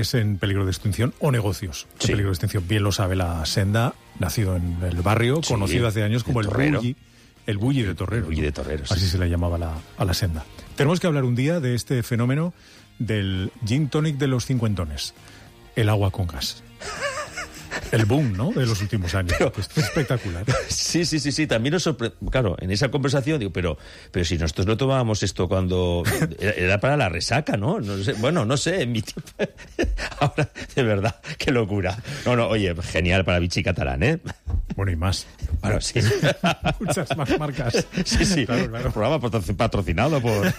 es en peligro de extinción o negocios en peligro de extinción. Bien lo sabe la Senda, nacido en el barrio, conocido hace años como el Bulli de Torrero. El Bulli de Torrero, Así se le llamaba a la Senda. Tenemos que hablar un día de este fenómeno del gin tonic de los cincuentones, el agua con gas. El boom, ¿no?, de los últimos años. Pero, es espectacular. Sí. También nos sorprende. Claro, en esa conversación digo, pero si nosotros no tomábamos esto cuando era para la resaca, ¿no? No sé, en mi tiempo. Ahora, de verdad, qué locura. No, oye, genial para Vichy Catalán, ¿eh? Bueno, y más. Bueno, sí. Muchas más marcas. Sí. Claro. El programa patrocinado por...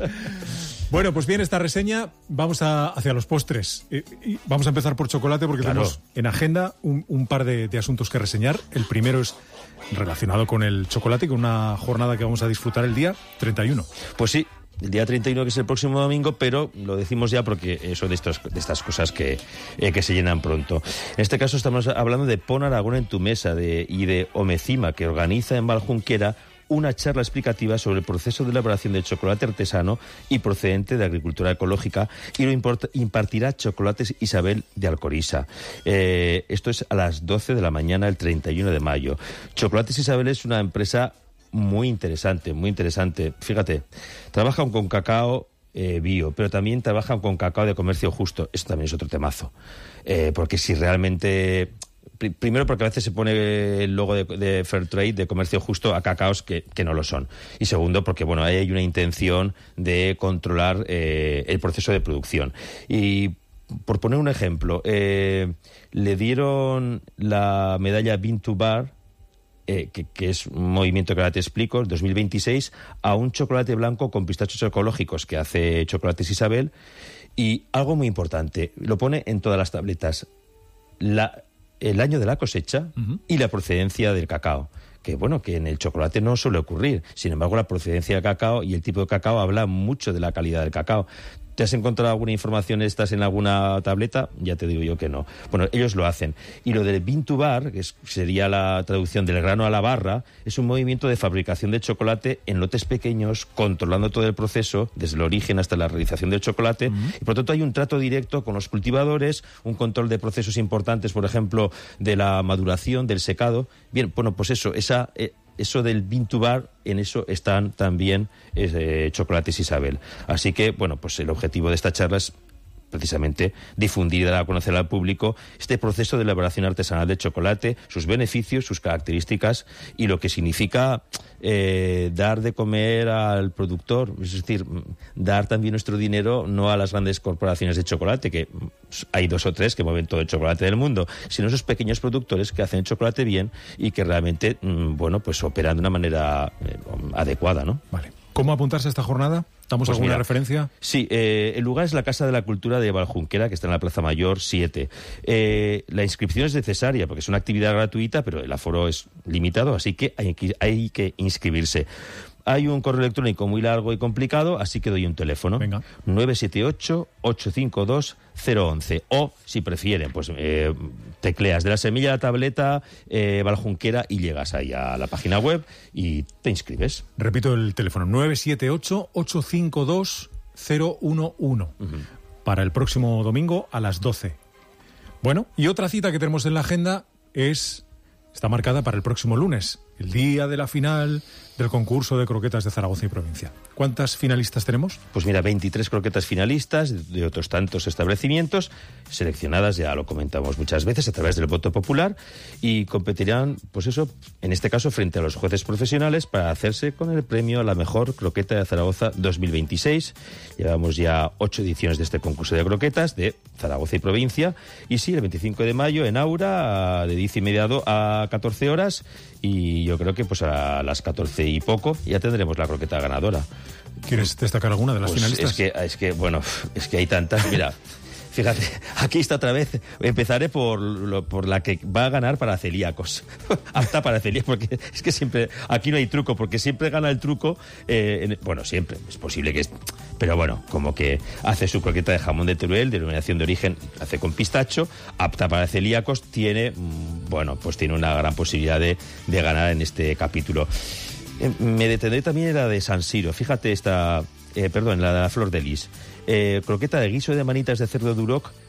Bueno, pues bien, esta reseña, vamos hacia los postres. Y vamos a empezar por chocolate porque tenemos en agenda un par de asuntos que reseñar. El primero es relacionado con el chocolate y con una jornada que vamos a disfrutar el día 31. Pues sí, el día 31, que es el próximo domingo, pero lo decimos ya porque son de estas cosas que se llenan pronto. En este caso estamos hablando de Pon Aragón en tu mesa y de Omecima, que organiza en Valjunquera una charla explicativa sobre el proceso de elaboración de chocolate artesano y procedente de agricultura ecológica, y lo impartirá Chocolates Isabel de Alcoriza. Esto es a las 12 de la mañana, el 31 de mayo. Chocolates Isabel es una empresa muy interesante. Fíjate, trabajan con cacao bio, pero también trabajan con cacao de comercio justo. Esto también es otro temazo. Porque si realmente... Primero, porque a veces se pone el logo de Fairtrade, de comercio justo, a cacaos que no lo son. Y segundo, porque ahí hay una intención de controlar el proceso de producción. Y por poner un ejemplo, le dieron la medalla Bean to Bar, que es un movimiento que ahora te explico, 2026, a un chocolate blanco con pistachos ecológicos que hace Chocolates Isabel. Y algo muy importante, lo pone en todas las tabletas: el año de la cosecha y la procedencia del cacao. Que en el chocolate no suele ocurrir. Sin embargo, la procedencia del cacao y el tipo de cacao habla mucho de la calidad del cacao. ¿Te has encontrado alguna información estas en alguna tableta? Ya te digo yo que no. Bueno, ellos lo hacen. Y lo del Bean to Bar, que sería la traducción del grano a la barra, es un movimiento de fabricación de chocolate en lotes pequeños, controlando todo el proceso, desde el origen hasta la realización del chocolate. Y por lo tanto hay un trato directo con los cultivadores, un control de procesos importantes, por ejemplo, de la maduración, del secado. Bien, pues eso del Bean to Bar, en eso están también Chocolates Isabel. Así que, pues el objetivo de esta charla es precisamente difundir y dar a conocer al público este proceso de elaboración artesanal de chocolate, sus beneficios, sus características y lo que significa dar de comer al productor, es decir, dar también nuestro dinero no a las grandes corporaciones de chocolate, que hay 2 o 3 que mueven todo el chocolate del mundo, sino a esos pequeños productores que hacen el chocolate bien y que realmente, pues operan de una manera adecuada, ¿no? Vale. ¿Cómo apuntarse a esta jornada? ¿Damos alguna referencia? Sí, el lugar es la Casa de la Cultura de Valjunquera, que está en la Plaza Mayor 7. La inscripción es necesaria porque es una actividad gratuita, pero el aforo es limitado, así que hay que inscribirse. Hay un correo electrónico muy largo y complicado, así que doy un teléfono. Venga. 978-852-011. O, si prefieren, pues tecleas de la semilla a la tableta Valjunquera y llegas ahí a la página web y te inscribes. Repito el teléfono, 978-852-011. Para el próximo domingo a las 12. Bueno, y otra cita que tenemos en la agenda está marcada para el próximo lunes, el día de la final del concurso de croquetas de Zaragoza y provincia. ¿Cuántas finalistas tenemos? Pues mira, 23 croquetas finalistas de otros tantos establecimientos, seleccionadas, ya lo comentamos muchas veces, a través del voto popular, y competirán, en este caso, frente a los jueces profesionales para hacerse con el premio a la mejor croqueta de Zaragoza 2026. Llevamos ya 8 ediciones de este concurso de croquetas de Zaragoza y provincia, y sí, el 25 de mayo en Aura, de 10:30 a 14 horas, y yo creo que a las 14 y poco ya tendremos la croqueta ganadora. ¿Quieres destacar alguna de las finalistas? Es que hay tantas. Mira, fíjate, aquí está otra vez. Empezaré por la que va a ganar para celíacos. Apta para celíacos, porque es que siempre, aquí no hay truco, porque siempre gana el truco. Siempre, es posible que... Pero como que hace su croqueta de jamón de Teruel, denominación de origen, hace con pistacho, apta para celíacos, tiene una gran posibilidad de ganar en este capítulo. Me detendré también en la de San Siro. Fíjate la de la Flor de Lis. Croqueta de guiso de manitas de cerdo duroc